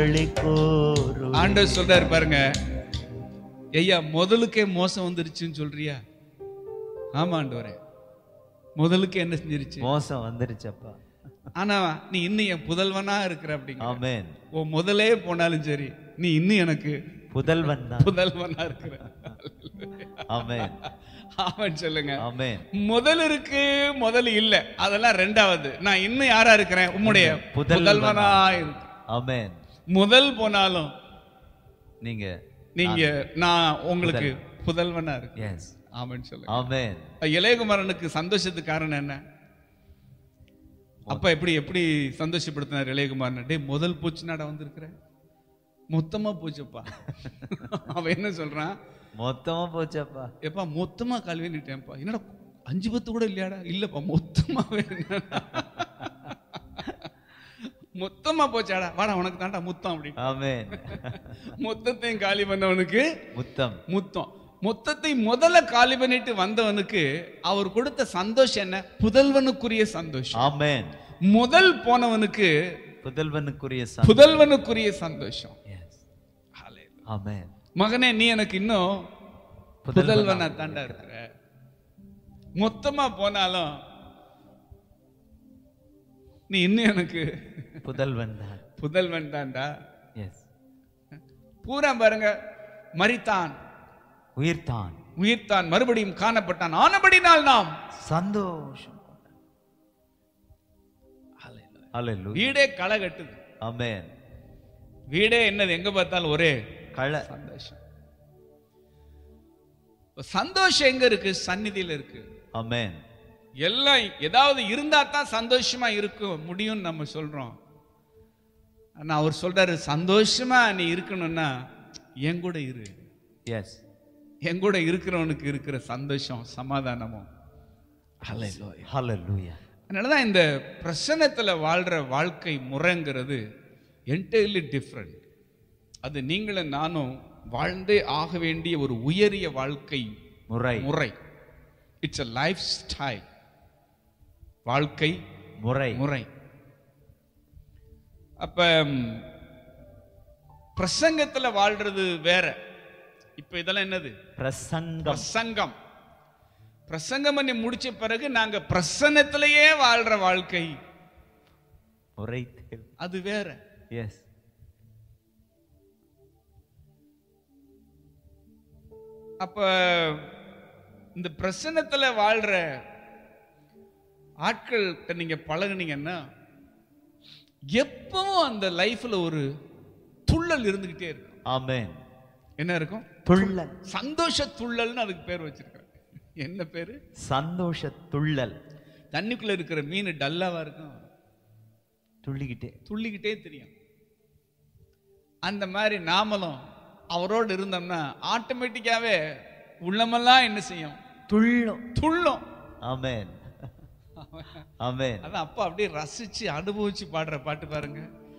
ஆண்டவர் சொல்றாரு பாருங்க, ஐயா முதலுக்கே மோசம் வந்துருச்சுன்னு சொல்றியா? ஆமா ஆண்டவரே, முதலுக்கு என்ன செஞ்சிருச்சு? மோசம் வந்துருச்சப்பா. ஆனா நீ இன்னும் என் புதல்வனா இருக்கிற அப்படிங்க. ஆமென். ஓ முதலே போனாலும் சரி, நீ இன்னும் எனக்கு புதல்வன் தான். புதல்வனா இருக்கிற. ஆமென். ஆமென் சொல்லுங்க. ஆமென். முதல் இருக்கு, முதல் இல்ல, அதெல்லாம் ரெண்டாவது. நான் இன்னும் யாரா இருக்கிறேன்? உம்முடைய புதல்வனா இருக்கு. ஆமென். முதல் போனாலும் நீங்க நான் உங்களுக்கு புதல்வனா இருக்கு. எஸ். ஆமென் சொல்லுங்க. ஆமென். இளையகுமாரனுக்கு சந்தோஷத்துக்கு காரணம் என்ன? அப்ப எப்படி சந்தோஷப்படுத்தினார் இளையகுமாரன்? டே முதல் பூச்சினாடா வந்திருக்கிற, மொத்தமா போச்சப்பா. அவன் என்ன சொல்றான்? மொத்தமா போச்சப்பா. எப்பா மொத்தமா கல்வி நிட்டேன்ப்பா. என்னடா 5-10 கூட இல்லையாடா? இல்லப்பா மொத்தமாவே. மொத்தமா போச்சாடா, வாடா உனக்கு தாண்டா முத்தம் அப்படி. ஆமென். மொத்தத்தையும் காலி பண்ணவனுக்கு முத்தம். மொத்தத்தை முதல்ல காலி பண்ணிட்டு வந்தவனுக்கு அவர் கொடுத்த சந்தோஷம் என்ன? புதல்வனுக்குரிய சந்தோஷம். ஆமென். முதல் போனவனுக்கு புதல்வனுக்குரிய சந்தோஷம். ஆமென். மகனே, நீ எனக்கு இன்னும் புதல்வனா தாண்டா இருக்கிற. மொத்தமா போனாலும் நீ இன்னும் எனக்கு புதல்வன் தான்டா. பூரா பாருங்க, மரித்தான், உயிர்த்தான், மறுபடியும் காணப்பட்டான், ஆனபடினால் நாம் சந்தோஷம். வீடே களை கட்டுது. ஆமென். வீடே என்னது? எங்க பார்த்தாலும் ஒரே களை. சந்தோஷம். சந்தோஷம் எங்க இருக்கு? சந்நிதியில இருக்கு. ஆமென். எல்லாம் ஏதாவது இருந்தா தான் சந்தோஷமா இருக்க முடியும் நம்ம சொல்றோம். ஆனா அவர் சொல்றாரு, சந்தோஷமா நீ இருக்கணும்னா என் கூட இரு. எஸ். என் கூட இருக்கிறவனுக்கு இருக்கிற சந்தோஷம், சமாதானமும். ஹல்லேலூயா. ஹல்லேலூயா. அதனாலதான் இந்த பிரசன்னத்துல வாழ்ற வாழ்க்கை முறைங்கிறது என்டையர்லி டிஃப்ரெண்ட். அது நீங்களும் நானும் வாழ்ந்தே ஆக வேண்டிய ஒரு உயரிய வாழ்க்கை முறை. It's a life style. வாழ்க்கை முறை. அப்ப பிரசங்கத்துல வாழ்றது வேற. இப்ப இதெல்லாம் என்னது? பிரசங்கம். பிரசங்கம் பண்ணி முடிச்ச பிறகு நாங்க பிரசன்னத்திலேயே வாழ்ற வாழ்க்கை முறை, அது வேற. எஸ். அப்ப இந்த பிரசன்னத்துல வாழ்ற ஆட்கள் நீங்க பழகுனீங்கன்னா எப்பவும் அந்த லைஃப்ல ஒரு துள்ளல் இருந்துகிட்டே இருக்கும். ஆமென். என்ன இருக்கும்? துள்ளல். சந்தோஷ துள்ளல்னு அதுக்கு பேர் வச்சிருக்காங்க. என்ன பேரு? சந்தோஷ துள்ளல். தண்ணிக்குள்ள இருக்கிற மீன் டல்லாவா இருக்கும், துள்ளிக்கிட்டே தெரியும். அந்த மாதிரி நாமளும் அவரோடு இருந்தோம்னா ஆட்டோமேட்டிக்காவே உள்ளமெல்லாம் என்ன செய்யும்? துள்ளும். ஆமென். ஆமென். அதான் அப்பா அப்படியே ரசிச்சு அனுபவிச்சு பாடுற பாட்டு பாருங்க.